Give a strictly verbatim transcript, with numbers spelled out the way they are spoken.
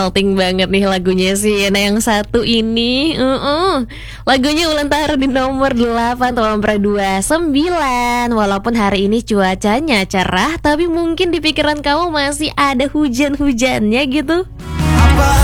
melting banget nih lagunya sih. Nah yang satu ini uh-uh. Lagunya Ulan Tahar di nomor delapan nomor dua puluh sembilan. Walaupun hari ini cuacanya cerah, tapi mungkin di pikiran kamu masih ada hujan-hujannya gitu. Apa